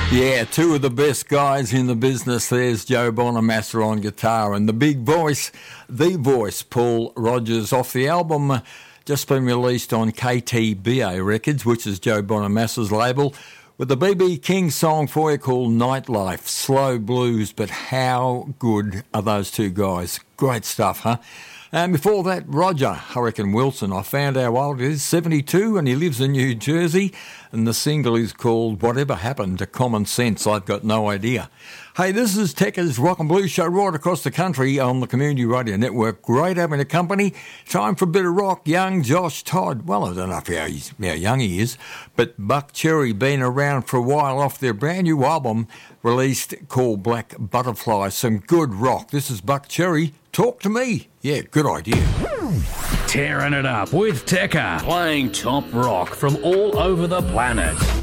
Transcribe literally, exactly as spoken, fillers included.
Yeah, two of the best guys in the business. There's Joe Bonamassa on guitar and the big voice, the voice, Paul Rogers, off the album uh, just been released on K T B A Records, which is Joe Bonamassa's label, with a B B King song for you called Nightlife, slow blues, but how good are those two guys? Great stuff, huh? And before that, Roger Hurricane Wilson. I found how old he is, seventy-two, and he lives in New Jersey. And the single is called Whatever Happened to Common Sense. I've got no idea. Hey, this is Tekka's Rock and Blues Show right across the country on the Community Radio Network. Great having a company. Time for a bit of rock. Young Josh Todd. Well, I don't know how, he's, how young he is, but Buck Cherry been around for a while off their brand new album released called Black Butterfly. Some good rock. This is Buck Cherry. Talk to me. Yeah, good idea. Tearing it up with Tekka, playing top rock from all over the planet.